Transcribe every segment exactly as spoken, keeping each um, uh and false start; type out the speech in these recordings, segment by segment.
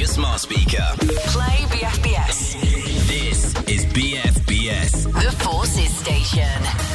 your smart speaker. Play B F B S. This is B F B S. The Forces Station.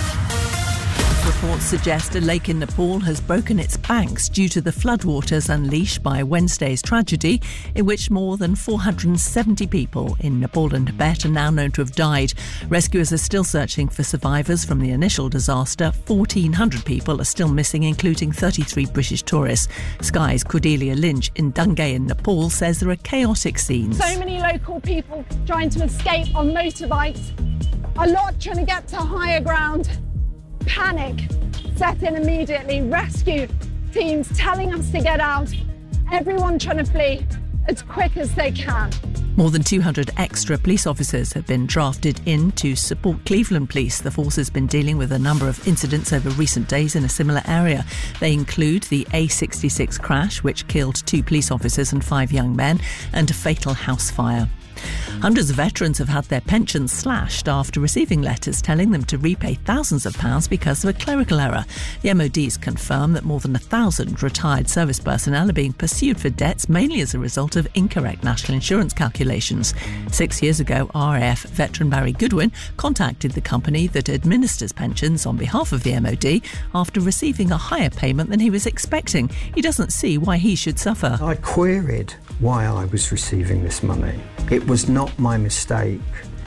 Reports suggest a lake in Nepal has broken its banks due to the floodwaters unleashed by Wednesday's tragedy, in which more than four hundred seventy people in Nepal and Tibet are now known to have died. Rescuers are still searching for survivors from the initial disaster. fourteen hundred people are still missing, including thirty-three British tourists. Sky's Cordelia Lynch in Dungay in Nepal says there are chaotic scenes. So many local people trying to escape on motorbikes. A lot trying to get to higher ground. Panic set in immediately. Rescue teams telling us to get out. Everyone trying to flee as quick as they can. More than two hundred extra police officers have been drafted in to support Cleveland Police. The force has been dealing with a number of incidents over recent days in a similar area. They include the A sixty-six crash, which killed two police officers and five young men, and a fatal house fire. Hundreds of veterans have had their pensions slashed after receiving letters telling them to repay thousands of pounds because of a clerical error. The M O D's confirmed that more than a thousand retired service personnel are being pursued for debts, mainly as a result of incorrect national insurance calculations. Six years ago, R A F veteran Barry Goodwin contacted the company that administers pensions on behalf of the M O D after receiving a higher payment than he was expecting. He doesn't see why he should suffer. I queried why I was receiving this money. It was not my mistake.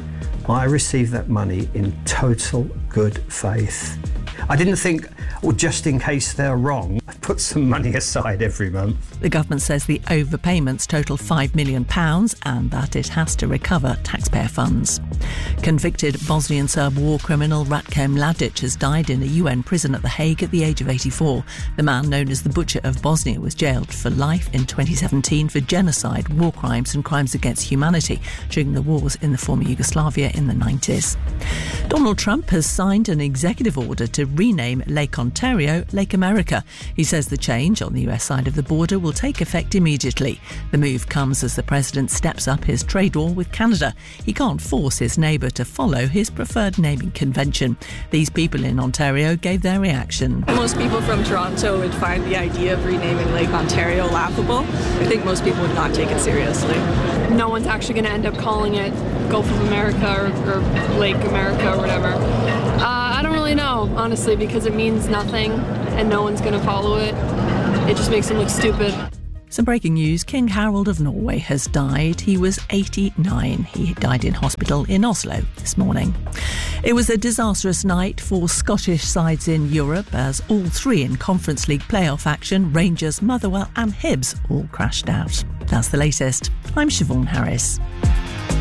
I received that money in total good faith. I didn't think, well, just in case they're wrong, I put some money aside every month. The government says the overpayments total five million pounds and that it has to recover taxpayer funds. Convicted Bosnian Serb war criminal Ratko Mladic has died in a U N prison at The Hague at the age of eighty-four. The man, known as the Butcher of Bosnia, was jailed for life in twenty seventeen for genocide, war crimes and crimes against humanity during the wars in the former Yugoslavia in the nineties. Donald Trump has signed an executive order to rename Lake Ontario Lake America. He says the change on the U S side of the border will take effect immediately. The move comes as the president steps up his trade war with Canada. He can't force his neighbour to follow his preferred naming convention. These people in Ontario gave their reaction. Most people from Toronto would find the idea of renaming Lake Ontario laughable. I think most people would not take it seriously. No one's actually going to end up calling it Gulf of America or, or Lake America or whatever. Uh, I don't really know, honestly, because it means nothing and no one's going to follow it. It just makes them look stupid. Some breaking news. King Harold of Norway has died. He was eighty-nine. He died in hospital in Oslo this morning. It was a disastrous night for Scottish sides in Europe as all three in Conference League playoff action, Rangers, Motherwell and Hibs, all crashed out. That's the latest. I'm Siobhan Harris.